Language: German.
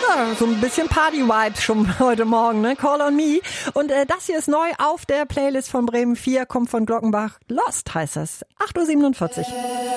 Ja, so ein bisschen Party-Vibes schon heute Morgen, ne? Call on Me. Und das hier ist neu auf der Playlist von Bremen 4, kommt von Glockenbach. Lost heißt es. 8:47 Uhr.